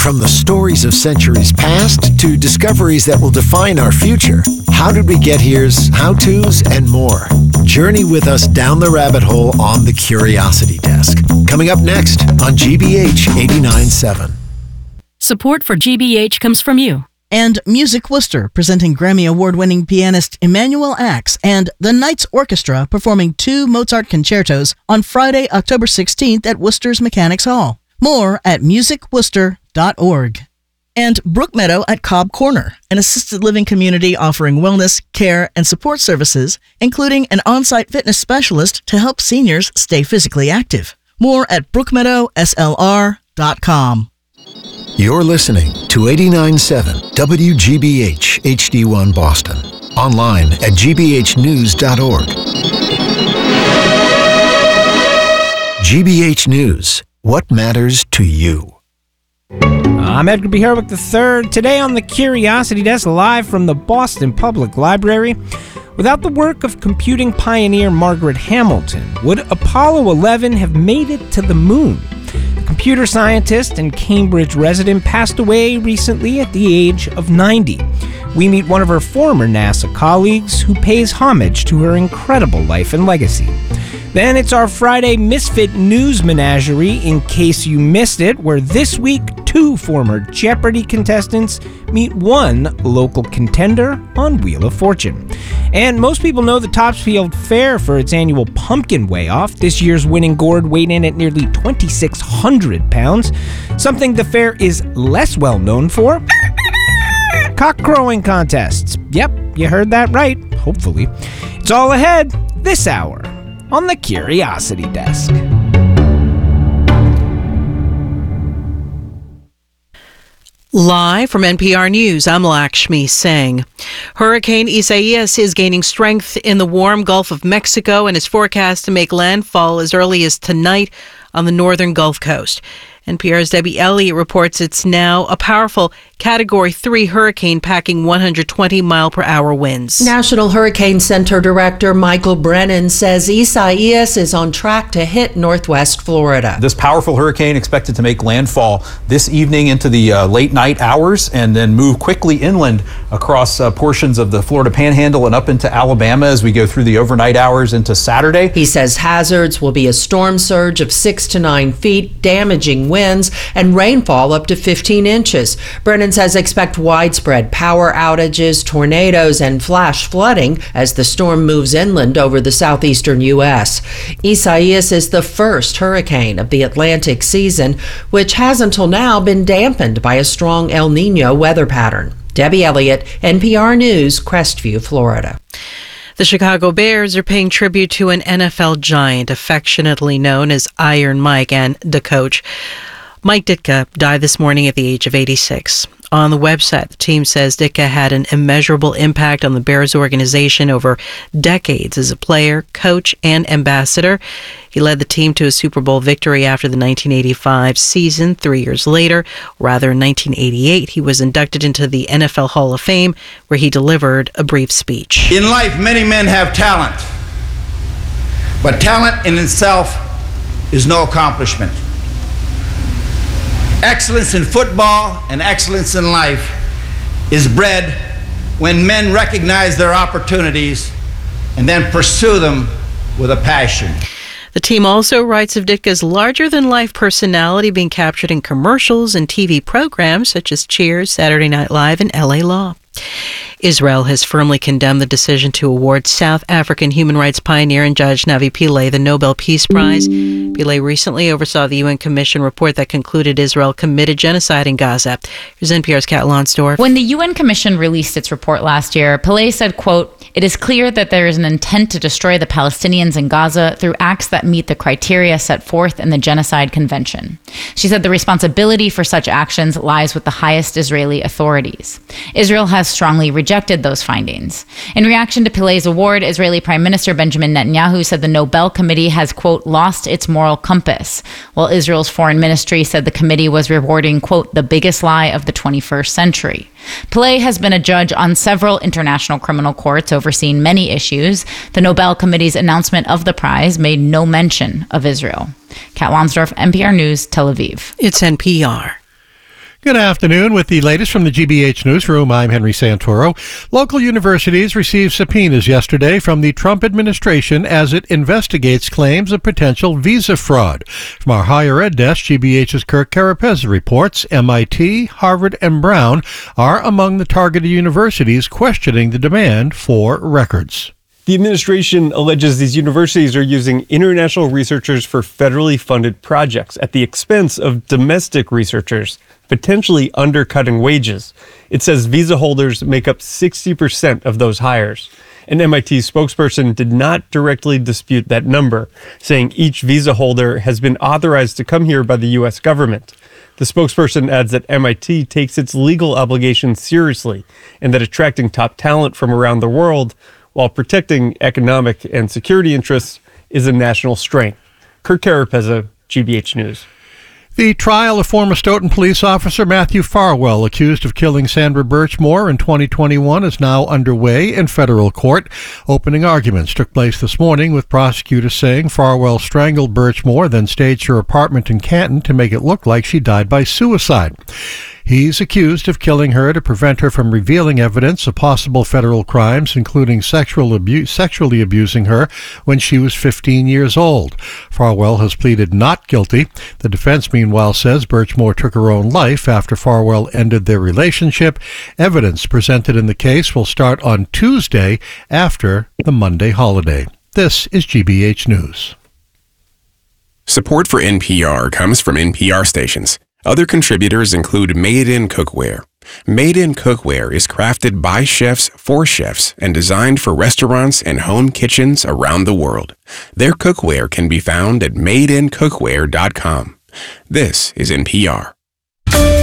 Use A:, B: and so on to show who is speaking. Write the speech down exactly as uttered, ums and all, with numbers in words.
A: From the stories of centuries past to discoveries that will define our future, How Did We Get Here's, how-tos, and more. Journey with us down the rabbit hole on the Curiosity Desk. Coming up next on G B H eighty-nine point seven.
B: Support for G B H comes from you.
C: And Music Worcester, presenting Grammy Award-winning pianist Emanuel Ax and the Knights Orchestra performing two Mozart concertos on Friday, October sixteenth at Worcester's Mechanics Hall. More at music worcester dot org. And Brookmeadow at Cobb Corner, an assisted living community offering wellness, care, and support services, including an on-site fitness specialist to help seniors stay physically active. More at brookmeadow s l r dot com.
A: You're listening to eighty-nine point seven W G B H H D one Boston. Online at g b h news dot org. G B H News. What matters to you?
D: I'm Edgar B. Herwick the third. Today on the Curiosity Desk, live from the Boston Public Library. Without the work of computing pioneer Margaret Hamilton, would Apollo eleven have made it to the moon? The computer scientist and Cambridge resident passed away recently at the age of ninety. We meet one of her former NASA colleagues who pays homage to her incredible life and legacy. Then it's our Friday Misfit News Menagerie, in case you missed it, where this week two former Jeopardy contestants meet one local contender on Wheel of Fortune. And most people know the Topsfield Fair for its annual Pumpkin Weigh-Off. This year's winning gourd weighed in at nearly twenty-six hundred pounds. Something the fair is less well known for: cock crowing contests. Yep, you heard that right, hopefully. It's all ahead this hour on the Curiosity Desk.
E: Live from N P R News, I'm Lakshmi Singh. Hurricane Isaias is gaining strength in the warm Gulf of Mexico and is forecast to make landfall as early as tonight on the northern Gulf Coast. N P R's Debbie Elliott reports it's now a powerful Category three hurricane packing one hundred twenty mile per hour winds.
F: National Hurricane Center Director Michael Brennan says Isaias is on track to hit northwest Florida.
G: This powerful hurricane expected to make landfall this evening into the uh, late night hours and then move quickly inland across uh, portions of the Florida Panhandle and up into Alabama as we go through the overnight hours into Saturday.
F: He says hazards will be a storm surge of six to nine feet, damaging winds, and rainfall up to fifteen inches. Brennan says expect widespread power outages, tornadoes, and flash flooding as the storm moves inland over the southeastern U S. Isaias is the first hurricane of the Atlantic season, which has until now been dampened by a strong El Niño weather pattern. Debbie Elliott, N P R News, Crestview, Florida.
E: The Chicago Bears are paying tribute to an N F L giant affectionately known as Iron Mike and the coach. Mike Ditka died this morning at the age of eighty-six. On the website, the team says Ditka had an immeasurable impact on the Bears organization over decades as a player, coach, and ambassador. He led the team to a Super Bowl victory after the nineteen eighty-five season. Three years later, rather in nineteen eighty-eight, he was inducted into the N F L Hall of Fame, where he delivered a brief speech.
H: In life, many men have talent, but talent in itself is no accomplishment. Excellence in football and excellence in life is bred when men recognize their opportunities and then pursue them with a passion.
E: The team also writes of Ditka's larger-than-life personality being captured in commercials and T V programs such as Cheers, Saturday Night Live, and L A Law. Israel has firmly condemned the decision to award South African human rights pioneer and judge Navi Pillay the Nobel Peace Prize. Pillay recently oversaw the U N Commission report that concluded Israel committed genocide in Gaza. Here's N P R's Kat Lonsdorf.
I: When the U N Commission released its report last year, Pillay said, quote, "It is clear that there is an intent to destroy the Palestinians in Gaza through acts that meet the criteria set forth in the Genocide Convention." She said the responsibility for such actions lies with the highest Israeli authorities. Israel has strongly rejected those findings. In reaction to Pillay's award, Israeli Prime Minister Benjamin Netanyahu said the Nobel Committee has, quote, "lost its moral compass," while Israel's foreign ministry said the committee was rewarding, quote, "the biggest lie of the twenty-first century." Pillay has been a judge on several international criminal courts overseeing many issues. The Nobel Committee's announcement of the prize made no mention of Israel. Kat Lonsdorf, N P R News, Tel Aviv.
E: It's N P R.
J: Good afternoon. With the latest from the G B H Newsroom, I'm Henry Santoro. Local universities received subpoenas yesterday from the Trump administration as it investigates claims of potential visa fraud. From our higher ed desk, G B H's Kirk Carapezza reports M I T, Harvard, and Brown are among the targeted universities questioning the demand for records.
K: The administration alleges these universities are using international researchers for federally funded projects at the expense of domestic researchers, potentially undercutting wages. It says visa holders make up sixty percent of those hires. An M I T spokesperson did not directly dispute that number, saying each visa holder has been authorized to come here by the U S government. The spokesperson adds that M I T takes its legal obligations seriously and that attracting top talent from around the world while protecting economic and security interests is a national strength. Kirk Carapezza, G B H News.
J: The trial of former Stoughton police officer Matthew Farwell, accused of killing Sandra Birchmore in twenty twenty-one, is now underway in federal court. Opening arguments took place this morning, with prosecutors saying Farwell strangled Birchmore, then staged her apartment in Canton to make it look like she died by suicide. He's accused of killing her to prevent her from revealing evidence of possible federal crimes, including sexual abuse, sexually abusing her when she was fifteen years old. Farwell has pleaded not guilty. The defense, meanwhile, says Birchmore took her own life after Farwell ended their relationship. Evidence presented in the case will start on Tuesday after the Monday holiday. This is G B H News.
L: Support for N P R comes from N P R stations. Other contributors include Made In Cookware. Made In Cookware is crafted by chefs for chefs and designed for restaurants and home kitchens around the world. Their cookware can be found at made in cookware dot com. This is N P R.